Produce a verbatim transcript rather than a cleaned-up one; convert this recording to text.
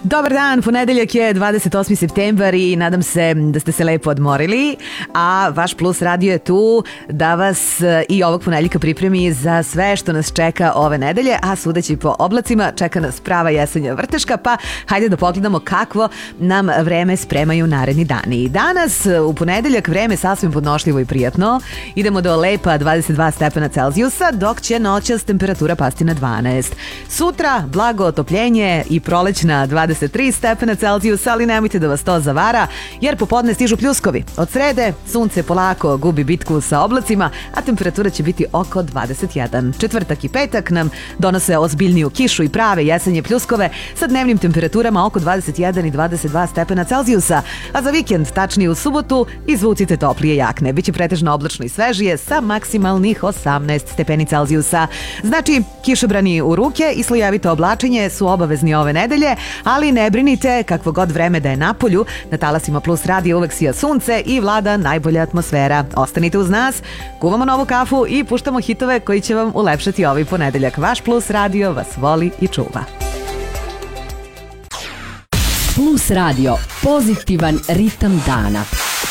Dobar dan, ponedeljak je dvadeset osmi septembar i nadam se da ste se lepo odmorili, a vaš Plus radio je tu da vas i ovog ponedeljka pripremi za sve što nas čeka ove nedelje, a sudeći po oblacima čeka nas prava jesenja vrteška, pa hajde da pogledamo kakvo nam vreme spremaju naredni dani. Danas u ponedeljak vreme sasvim podnošljivo i prijatno, idemo do lepa dvadeset dva stepena Celzijusa, dok će noćas temperatura pasti na dvanaest. Sutra blago otopljenje i prolećna dvadeset tri stepena Celzijusa, ali nemojte da vas to zavara, jer popodne stižu pljuskovi. Od srede sunce polako gubi bitku sa oblacima, a temperatura će biti oko dvadeset jedan. Četvrtak i petak nam donose ozbiljniju kišu i prave jesenje pljuskove sa dnevnim temperaturama oko dvadeset jedan i dvadeset dva stepena Celzijusa, a za vikend, tačnije u subotu, izvucite toplije jakne. Biće pretežno oblačno i svežije sa maksimalnih osamnaest stepeni Celzijusa. Znači, kišobrani u ruke i slojevito oblačenje su obavezni ove nedelje, ali ne brinite, kakvo god vreme da je napolju, na talasima Plus radija uvek sija sunce i vlada najbolja atmosfera. Ostanite uz nas, kuvamo novu kafu i puštamo hitove koji će vam ulepšati ovaj ponedeljak. Vaš Plus radio vas voli i čuva. Plus radio, pozitivan ritam dana.